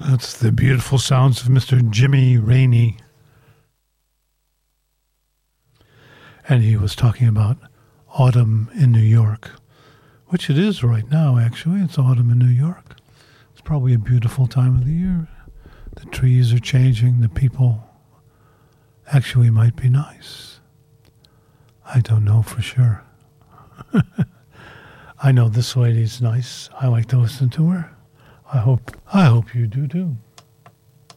That's the beautiful sounds of Mr. Jimmy Rainey. And he was talking about autumn in New York, which it is right now, actually. It's autumn in New York. It's probably a beautiful time of the year. The trees are changing. The people actually might be nice. I don't know for sure. I know this lady's nice. I like to listen to her. I hope you do too.